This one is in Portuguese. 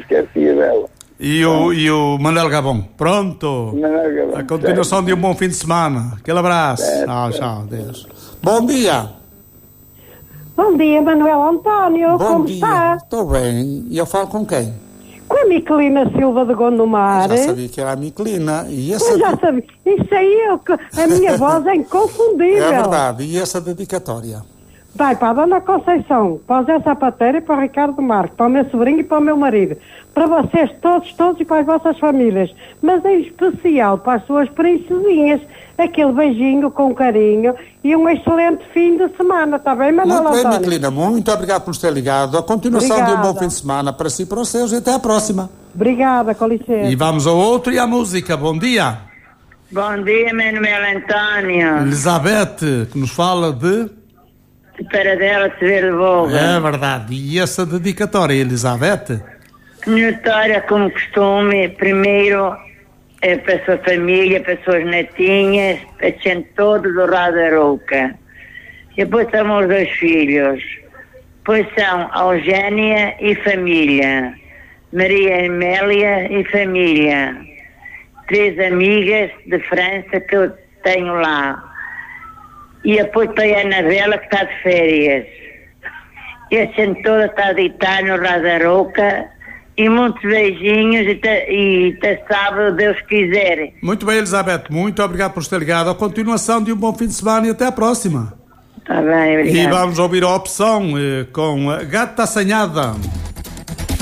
esquecia dela. E o Manel Gabon. Pronto. Manel Gabon. A continuação de um bom fim de semana. Aquele abraço. Tchau, Deus. Bom dia. Bom dia, Manuel António. Como está? Estou bem. E eu falo com quem? Com a Miquelina Silva de Gondomar. Já sabia que era a Miquelina. E essa Eu já sabia. Isso aí, a minha voz é inconfundível. É verdade. E essa dedicatória? Vai para a Dona Conceição, para o Zé Sapateiro e para o Ricardo Marques, para o meu sobrinho e para o meu marido. Para vocês todos e para as vossas famílias. Mas em especial para as suas princesinhas. Aquele beijinho com carinho e um excelente fim de semana. Está bem, Manuel António? Muito bem, Miquelina. Muito obrigado por nos ter ligado. A continuação de um bom fim de semana para si e para os seus. E até à próxima. Obrigada, com licença. E vamos ao outro e à música. Bom dia. Bom dia, Manuel António. Elizabeth, que nos fala de Paradela de Verde Volga. É verdade. E essa dedicatória, Elizabeth? Dedicatória, como costume, primeiro é para a sua família, para as suas netinhas, para a gente toda do Radarouca. E depois são os 2 filhos. Depois são Eugénia e família, Maria Amélia e família, 3 amigas de França que eu tenho lá. E depois para a Anabela, que está de férias. E a gente toda está a deitar no Radarouca. E muitos beijinhos e até sábado, Deus quiser. Muito bem, Elizabeth. Muito obrigado por ter ligado. A continuação de um bom fim de semana e até à próxima. Está bem, obrigado. E vamos ouvir a opção com a Gata Assanhada.